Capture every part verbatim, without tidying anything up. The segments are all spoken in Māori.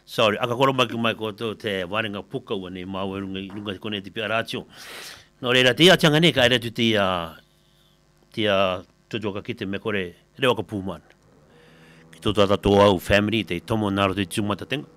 Sorry, aka koro maki mai ko to te waringa puka ua nei mau e runga runga kone te pia rātio. No reira, te ia tanga nei ka ere tu te ia, te ia tutu ka kite me kore reo ka pūman. Ki tō tata tō au family, te tomo naro te tūmata tenga.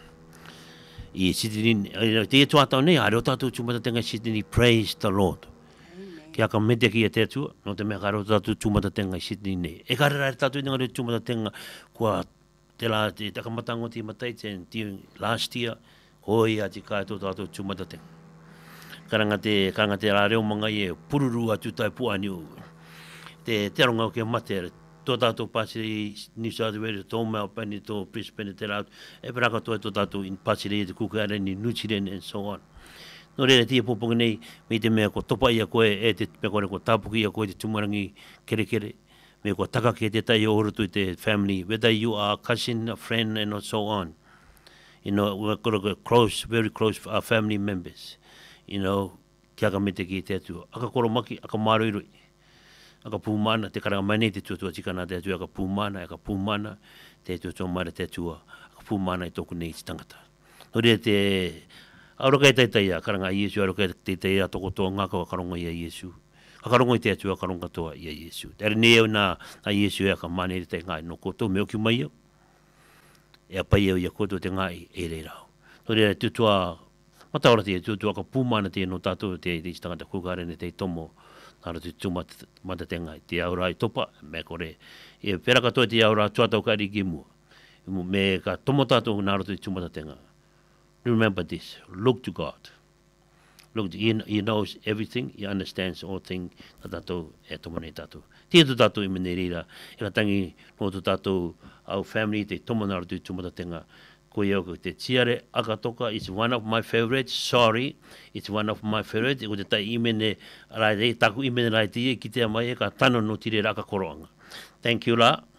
I sitini, te ia tuatau nei, a reo tatu tūmata tenga sitini, praise the Lord. Ki aka mete ki e te atua, no te mea ka reo tatu tūmata tenga sitini nei. E ka rera tatu i nga reo tūmata tenga kua te la te takamatango ti matai te last year hoi ati kai tō tātou tūmata tenga. Karanga te, karanga te rā reo manga i e pururu atu tai puani u. Te te aronga o ke mate tō tātou pasiri New South Wales, tō Melbourne, tō Brisbane, te rā, e peraka tō tō tātou in pasiri e te kukare ni Nuchiren and so on. No reira tia poponga nei, me te mea ko topa ia koe e te mea kore ko tāpuki ia koe te tumarangi kere kere. Me ko taka ke te tai o horutu i te family, whether you are a cousin, a friend, and so on. You know, we've got a close, very close uh, family members. You know, kia ka mete ki te atu. Aka koro maki, aka marurui. Aka pūmana, te karanga mai nei te tuatua tikana te atu, aka pūmana, aka pūmana, te tuatua mara te atua, aka pūmana i tōku nei te tangata. No rea te, aroka e taitai a, karanga i Iesu, aroka e taitai a toko toa ngaka wa karonga i a Iesu. Akarongo i te atua, akaronga toa i a Iesu. Tere neo na, na Iesu e ka mane te ngai no koto, me oki mai au. E a pai au i a koto te ngai e rei rao. No rea tutua, mataora te tutua ka pūmana te no tātou te te tangata kukare ne te tomo, nara te tūmata mata te ngai. Te aura i topa, me kore. E pera katoa te aura tuatau kari ki mua. Me ka tomo tātou nara te tūmata te ngai. Remember this, look to God. Look, he, he knows everything, he understands all things, ta tātou e tomo nei tātou. Tia tu tātou i mene rira, e ka tangi no tu tātou au family, te tomo nara tu tūmata tenga, ko iau ko te tiare aka toka, it's one of my favorites, sorry, it's one of my favorites, e ko te tai i mene rai rei, taku i mene rai tia, ki te amai e ka tano no tire raka koroanga. Thank you la.